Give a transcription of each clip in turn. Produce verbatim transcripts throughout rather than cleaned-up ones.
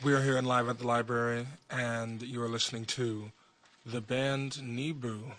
We are here in Live at the Library, and you are listening to the band Nebu.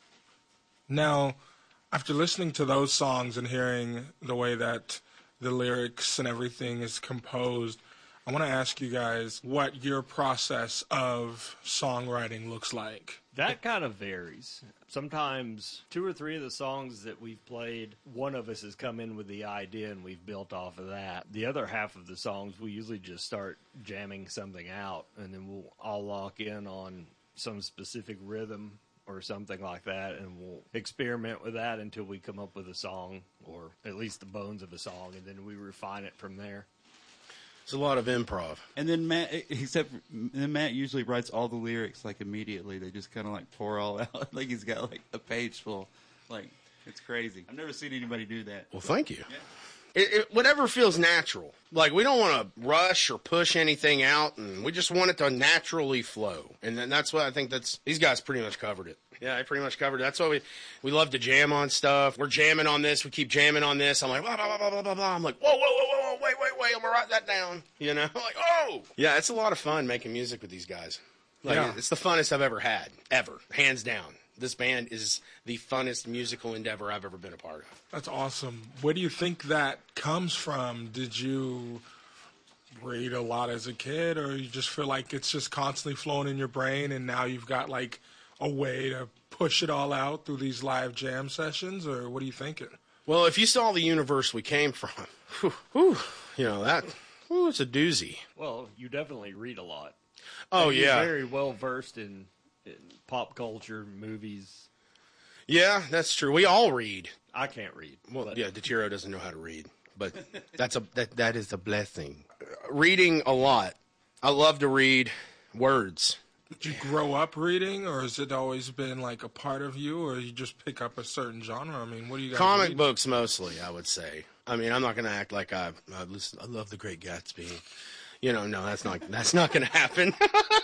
Now, after listening to those songs and hearing the way that the lyrics and everything is composed, I want to ask you guys what your process of songwriting looks like. That kind of varies. Sometimes two or three of the songs that we've played, one of us has come in with the idea and we've built off of that. The other half of the songs, we usually just start jamming something out, and then we'll all lock in on some specific rhythm or something like that, and we'll experiment with that until we come up with a song, or at least the bones of a song, and then we refine it from there. It's a lot of improv. And then Matt, except then Matt usually writes all the lyrics like immediately. They just kind of like pour all out. Like he's got like a page full. Like, it's crazy. I've never seen anybody do that. Well, thank you. Yeah. It, it, whatever feels natural. Like, we don't want to rush or push anything out, and we just want it to naturally flow. And then that's what I think that's, these guys pretty much covered it. Yeah, I pretty much covered it. That's why we, we love to jam on stuff. We're jamming on this. We keep jamming on this. I'm like, blah, blah, blah, blah, blah, blah. I'm like, whoa, whoa, whoa, whoa, whoa, wait, wait, wait. I'm going to write that down. You know? Like, oh! Yeah, it's a lot of fun making music with these guys. Like, Yeah. It's the funnest I've ever had. Ever. Hands down. This band is the funnest musical endeavor I've ever been a part of. That's awesome. Where do you think that comes from? Did you read a lot as a kid, or you just feel like it's just constantly flowing in your brain, and now you've got like a way to push it all out through these live jam sessions, or what are you thinking? Well, if you saw the universe we came from, whew, whew, you know, that, whew, it's a doozy. Well, you definitely read a lot. Oh, You're yeah. very well versed in, in pop culture, movies. Yeah, that's true. We all read. I can't read. Well, but yeah, DeTiro doesn't know how to read, but that's a that that is a blessing. Uh, reading a lot. I love to read words. Did you grow up reading, or has it always been like a part of you, or you just pick up a certain genre? I mean, what do you guys Comic read? books mostly, I would say. I mean, I'm not going to act like I I, listen, I love The Great Gatsby. You know, no, that's not that's not going to happen.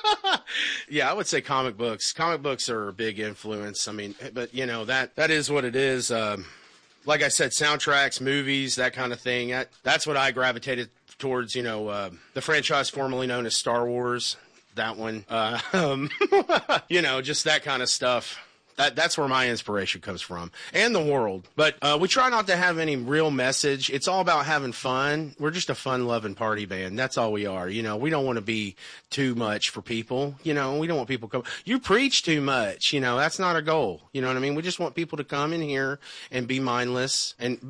Yeah, I would say comic books. Comic books are a big influence. I mean, but you know that that is what it is. Um, like I said, soundtracks, movies, that kind of thing. That, that's what I gravitated towards. You know, uh, the franchise formerly known as Star Wars. That one. Uh, um, you know, just that kind of stuff. That, that's where my inspiration comes from, and the world. But uh, we try not to have any real message. It's all about having fun. We're just a fun-loving party band. That's all we are. You know, we don't want to be too much for people. You know, we don't want people to come. You preach too much. You know, that's not our goal. You know what I mean? We just want people to come in here and be mindless and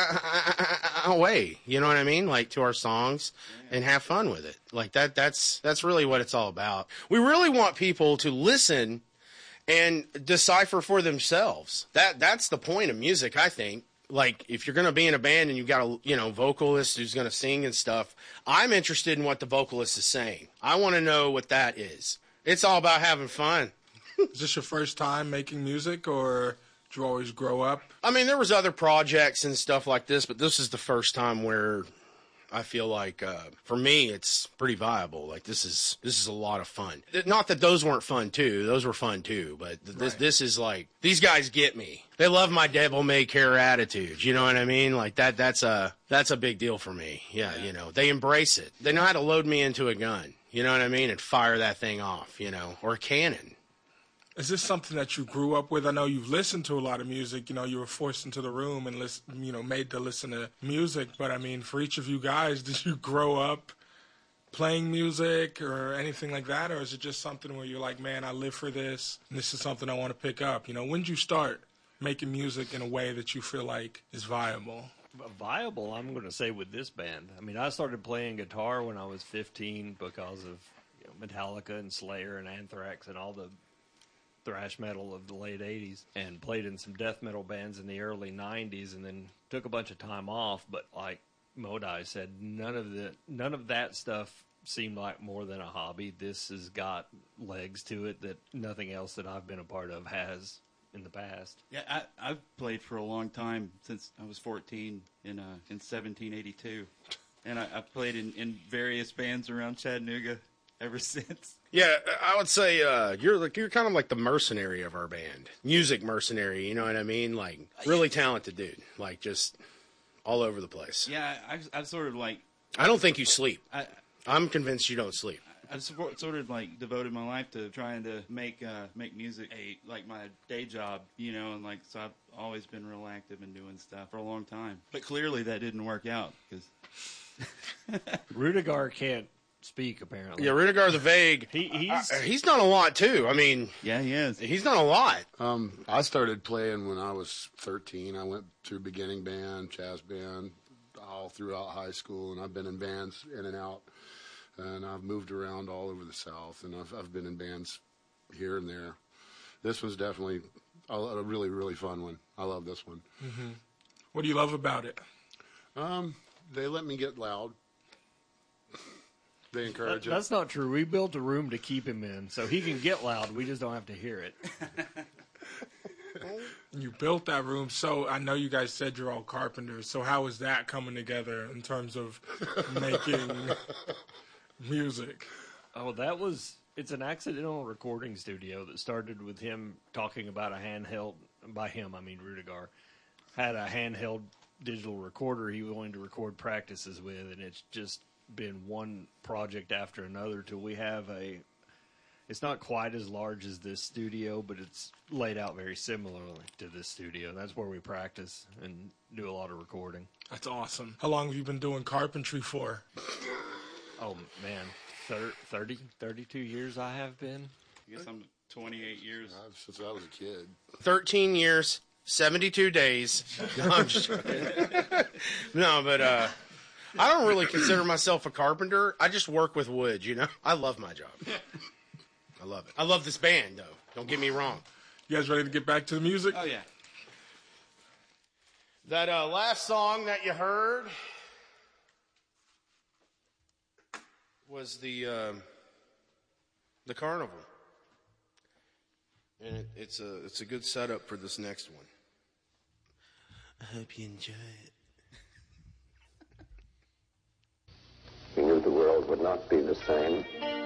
buy away. You know what I mean? Like, to our songs and have fun with it. Like that. That's that's really what it's all about. We really want people to listen and decipher for themselves. That that's the point of music, I think. Like, if you're going to be in a band and you've got a, you know, vocalist who's going to sing and stuff, I'm interested in what the vocalist is saying. I want to know what that is. It's all about having fun. Is this your first time making music, or did you always grow up? I mean, there was other projects and stuff like this, but this is the first time where I feel like, uh, for me, it's pretty viable. Like, this is this is a lot of fun. Not that those weren't fun, too. Those were fun, too. But th- this Right. this is like, these guys get me. They love my devil-may-care attitude. You know what I mean? Like, that that's a, that's a big deal for me. Yeah, you know. They embrace it. They know how to load me into a gun. You know what I mean? And fire that thing off, you know. Or a cannon. Is this something that you grew up with? I know you've listened to a lot of music. You know, you were forced into the room and listen, you know, made to listen to music. But I mean, for each of you guys, did you grow up playing music or anything like that, or is it just something where you're like, man, I live for this, and this is something I want to pick up? You know, when did you start making music in a way that you feel like is viable? Viable, I'm going to say, with this band. I mean, I started playing guitar when I was fifteen because of, you know, Metallica and Slayer and Anthrax and all the thrash metal of the late eighties, and played in some death metal bands in the early nineties, and then took a bunch of time off. But like Modai said, none of the none of that stuff seemed like more than a hobby. This has got legs to it that nothing else that I've been a part of has in the past. Yeah, I, I've played for a long time, since I was fourteen in uh, in seventeen eighty-two, and I, I've played in, in various bands around Chattanooga ever since. Yeah, I would say uh, you're like you're kind of like the mercenary of our band, music mercenary. You know what I mean? Like, really talented dude, like just all over the place. Yeah, I, I've sort of like. I don't think you sleep. I, I'm convinced you don't sleep. I just sort sort of like devoted my life to trying to make uh, make music a like my day job, you know, and like so I've always been real active and doing stuff for a long time. But clearly that didn't work out because Rudiger can't speak apparently. Yeah, Rudiger the Vague. He, he's uh, he's done a lot too. I mean, yeah, he is. He's done a lot. Um, I started playing when I was thirteen. I went through beginning band, jazz band, all throughout high school, and I've been in bands in and out. And I've moved around all over the South, and I've I've been in bands here and there. This was definitely a, a really really fun one. I love this one. Mm-hmm. What do you love about it? Um, they let me get loud. They encourage that, it. That's not true. We built a room to keep him in, so he can get loud. We just don't have to hear it. You built that room, so I know you guys said you're all carpenters. So how is that coming together in terms of making music? Oh, that was, it's an accidental recording studio that started with him talking about a handheld, by him, I mean Rudiger, had a handheld digital recorder he wanted to record practices with, and it's just been one project after another till we have a, it's not quite as large as this studio, but it's laid out very similarly to this studio. That's where we practice and do a lot of recording. That's awesome. How long have you been doing carpentry for? Oh, man. thirty, thirty-two years I have been. I guess I'm twenty-eight years. I've, since I was a kid. thirteen years, seventy-two days. No, I'm just joking. No, but uh, I don't really consider myself a carpenter. I just work with wood, you know? I love my job. I love it. I love this band, though. Don't get me wrong. You guys ready to get back to the music? Oh, yeah. That uh, last song that you heard was the uh, the Carnival, and it, it's a it's a good setup for this next one. I hope you enjoy it. He knew the world would not be the same